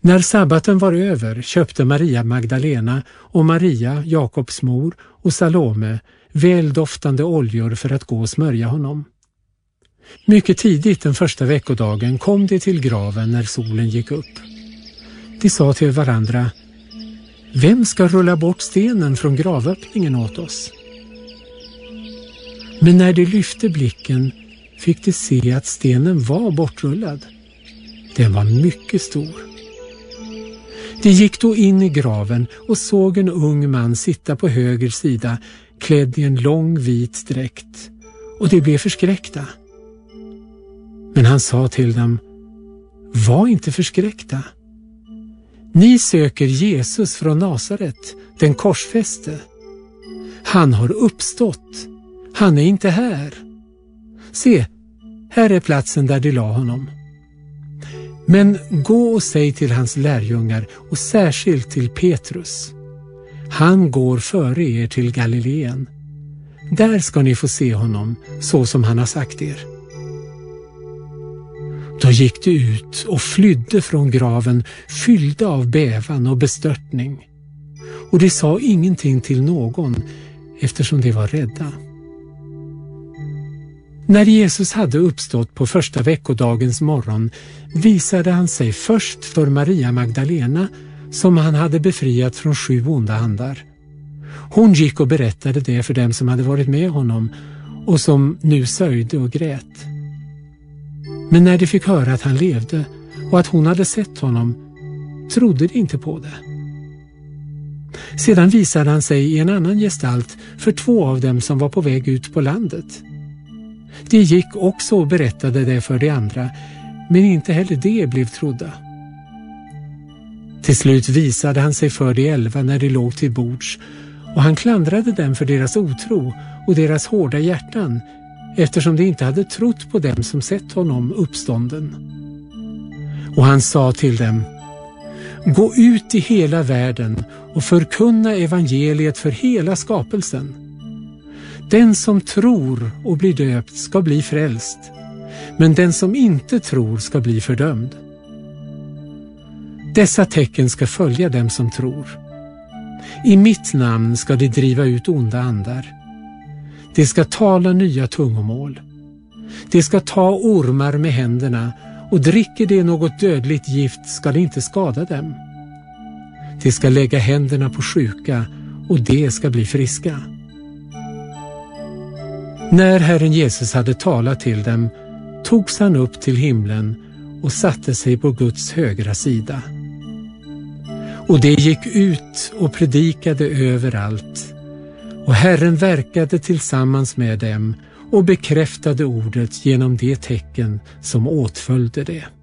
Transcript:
När sabbaten var över köpte Maria Magdalena och Maria, Jakobs mor, och Salome väldoftande oljor för att gå och smörja honom. Mycket tidigt den första veckodagen kom de till graven när solen gick upp. De sa till varandra: "Vem ska rulla bort stenen från gravöppningen åt oss?" Men när de lyfte blicken fick de se att stenen var bortrullad. Den var mycket stor. De gick då in i graven och såg en ung man sitta på höger sida, klädd i en lång vit dräkt, och de blev förskräckta. Men han sa till dem: "Var inte förskräckta. Ni söker Jesus från Nasaret, den korsfäste. Han har uppstått. Han är inte här. Se, här är platsen där de la honom. Men gå och säg till hans lärjungar, och särskilt till Petrus: han går före er till Galileen. Där ska ni få se honom, så som han har sagt er." Då gick de ut och flydde från graven, fyllda av bävan och bestörtning. Och de sa ingenting till någon, eftersom de var rädda. När Jesus hade uppstått på första veckodagens morgon visade han sig först för Maria Magdalena, som han hade befriat från 7 onda andar. Hon gick och berättade det för dem som hade varit med honom och som nu sörjde och grät. Men när de fick höra att han levde och att hon hade sett honom, trodde de inte på det. Sedan visade han sig i en annan gestalt för 2 av dem som var på väg ut på landet. De gick också och berättade det för de andra, men inte heller de blev trodda. Till slut visade han sig för de 11 när de låg till bords, och han klandrade dem för deras otro och deras hårda hjärtan, eftersom de inte hade trott på dem som sett honom uppstånden. Och han sa till dem: "Gå ut i hela världen och förkunna evangeliet för hela skapelsen. Den som tror och blir döpt ska bli frälst, men den som inte tror ska bli fördömd. Dessa tecken ska följa dem som tror. I mitt namn ska de driva ut onda andar. De ska tala nya tungomål. De ska ta ormar med händerna, och dricker de något dödligt gift ska det inte skada dem. De ska lägga händerna på sjuka, och de ska bli friska." När Herren Jesus hade talat till dem togs han upp till himlen och satte sig på Guds högra sida. Och de gick ut och predikade överallt, och Herren verkade tillsammans med dem och bekräftade ordet genom de tecken som åtföljde det.